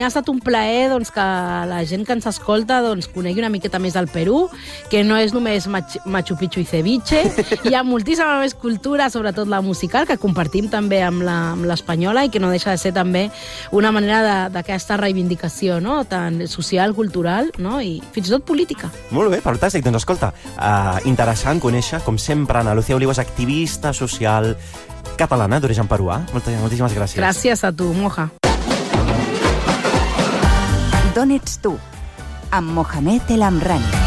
Ha estat un plaer que la gent que ens escolta conegui una miqueta més del Perú, que no és només Machu Picchu i ceviche. Hi ha moltíssima més cultura, sobretot la musical, que compartim també amb l'espanyola i que no deixa de ser també una manera d'aquesta reivindicació, no? Tant social, cultural, no? I fins i tot política. Molt bé, fantàstic. Doncs escolta, interessant conèixer, com sempre, Ana Lucía Olivos, activista social catalana d'origen peruà. Moltíssimes gràcies. Gràcies a tu, Moja. D'on ets tu? Amb Mohamed El Amrani.